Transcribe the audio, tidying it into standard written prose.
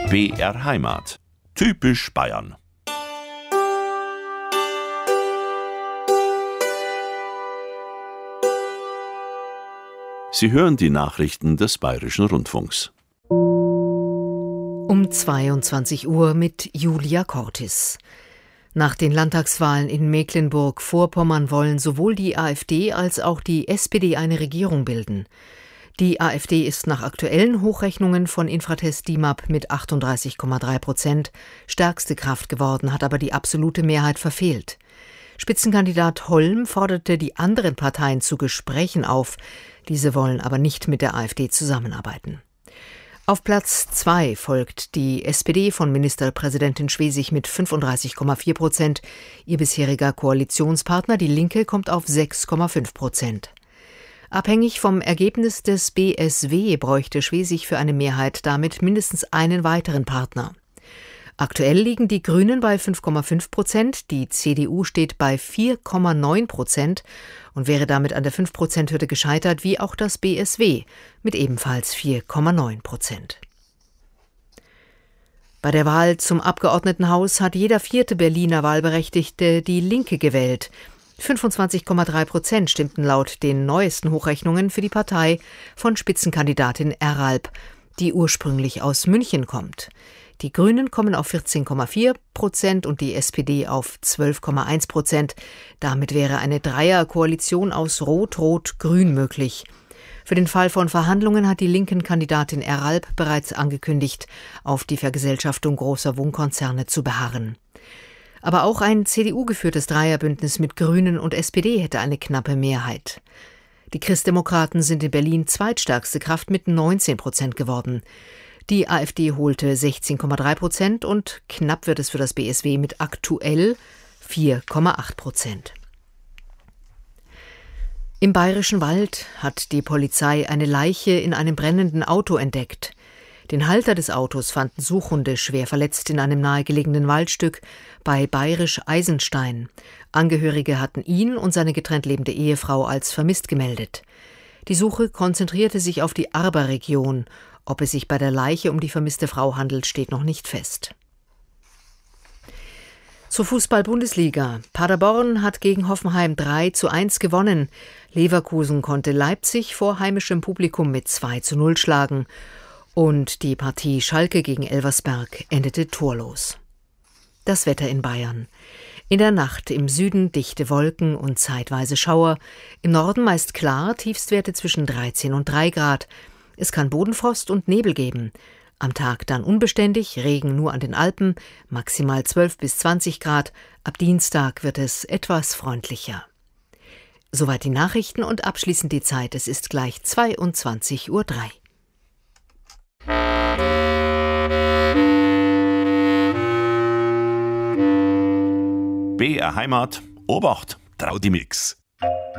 BR Heimat. Typisch Bayern. Sie hören die Nachrichten des Bayerischen Rundfunks. Um 22 Uhr mit Julia Cortis. Nach den Landtagswahlen in Mecklenburg-Vorpommern wollen sowohl die AfD als auch die SPD eine Regierung bilden. Die AfD ist nach aktuellen Hochrechnungen von Infratest DIMAP mit 38,3% stärkste Kraft geworden, hat aber die absolute Mehrheit verfehlt. Spitzenkandidat Holm forderte die anderen Parteien zu Gesprächen auf. Diese wollen aber nicht mit der AfD zusammenarbeiten. Auf Platz 2 folgt die SPD von Ministerpräsidentin Schwesig mit 35,4%. Ihr bisheriger Koalitionspartner, die Linke, kommt auf 6,5%. Abhängig vom Ergebnis des BSW bräuchte Schwesig für eine Mehrheit damit mindestens einen weiteren Partner. Aktuell liegen die Grünen bei 5,5%, die CDU steht bei 4,9% und wäre damit an der 5%-Hürde gescheitert, wie auch das BSW mit ebenfalls 4,9%. Bei der Wahl zum Abgeordnetenhaus hat jeder vierte Berliner Wahlberechtigte die Linke gewählt. 25,3% stimmten laut den neuesten Hochrechnungen für die Partei von Spitzenkandidatin Eralp, die ursprünglich aus München kommt. Die Grünen kommen auf 14,4% und die SPD auf 12,1%. Damit wäre eine Dreierkoalition aus Rot-Rot-Grün möglich. Für den Fall von Verhandlungen hat die linken Kandidatin Eralp bereits angekündigt, auf die Vergesellschaftung großer Wohnkonzerne zu beharren. Aber auch ein CDU-geführtes Dreierbündnis mit Grünen und SPD hätte eine knappe Mehrheit. Die Christdemokraten sind in Berlin zweitstärkste Kraft mit 19% geworden. Die AfD holte 16,3% und knapp wird es für das BSW mit aktuell 4,8%. Im Bayerischen Wald hat die Polizei eine Leiche in einem brennenden Auto entdeckt. Den Halter des Autos fanden Suchhunde schwer verletzt in einem nahegelegenen Waldstück bei Bayerisch-Eisenstein. Angehörige hatten ihn und seine getrennt lebende Ehefrau als vermisst gemeldet. Die Suche konzentrierte sich auf die Arber-Region. Ob es sich bei der Leiche um die vermisste Frau handelt, steht noch nicht fest. Zur Fußball-Bundesliga. Paderborn hat gegen Hoffenheim 3:1 gewonnen. Leverkusen konnte Leipzig vor heimischem Publikum mit 2:0 schlagen. Und die Partie Schalke gegen Elversberg endete torlos. Das Wetter in Bayern. In der Nacht im Süden dichte Wolken und zeitweise Schauer. Im Norden meist klar, Tiefstwerte zwischen 13 und 3 Grad. Es kann Bodenfrost und Nebel geben. Am Tag dann unbeständig, Regen nur an den Alpen, maximal 12 bis 20 Grad. Ab Dienstag wird es etwas freundlicher. Soweit die Nachrichten und abschließend die Zeit. Es ist gleich 22:03 Uhr. BR Heimat. Obacht, Traudimix.